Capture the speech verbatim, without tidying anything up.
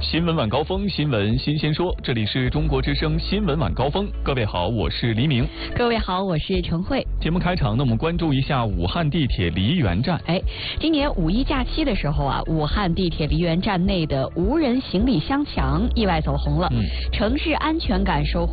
新闻晚高峰，新闻新鲜说，这里是中国之声新闻晚高峰。各位好，我是黎明。 各位好，我是陈慧。 节目开场呢，我们关注一下武汉地铁梨园站。 哎，今年五一假期的时候啊，武汉地铁梨园站内的无人行李箱墙意外走红了，嗯、城市安全感收获